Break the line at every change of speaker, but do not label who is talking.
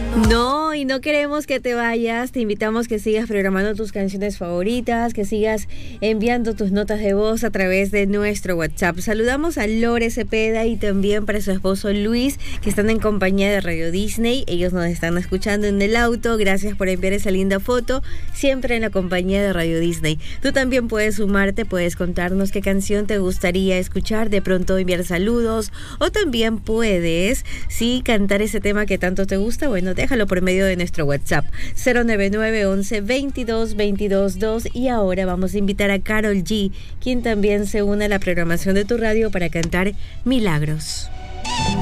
No, y no queremos que te vayas. Te invitamos que sigas programando tus canciones favoritas, que sigas enviando tus notas de voz a través de nuestro WhatsApp. Saludamos a Lore Cepeda y también para su esposo Luis, que están en compañía de Radio Disney. Ellos nos están escuchando en el auto. Gracias por enviar esa linda foto, siempre en la compañía de Radio Disney. Tú también puedes sumarte, puedes contarnos qué canción te gustaría escuchar, de pronto enviar saludos, o también puedes, sí, cantar ese tema que tanto te gusta. Bueno, déjalo por medio de nuestro WhatsApp 099 11 22 22 2. Y ahora vamos a invitar a Karol G, quien también se une a la programación de tu radio para cantar Milagros.